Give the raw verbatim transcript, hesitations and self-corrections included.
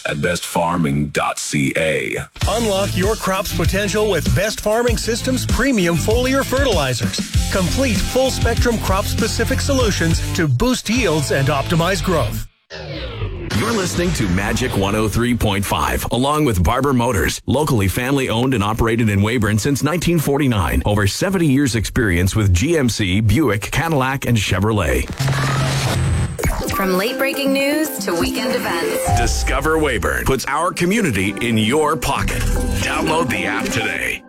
at best farming dot c a. Unlock your crop's potential with Best Farming Systems premium foliar fertilizers. Complete full-spectrum crop-specific solutions to boost yields and optimize growth. You're listening to Magic one oh three point five, along with Barber Motors, locally family-owned and operated in Weyburn since nineteen forty-nine. Over seventy years experience with G M C, Buick, Cadillac, and Chevrolet. From late-breaking news to weekend events, Discover Weyburn puts our community in your pocket. Download the app today.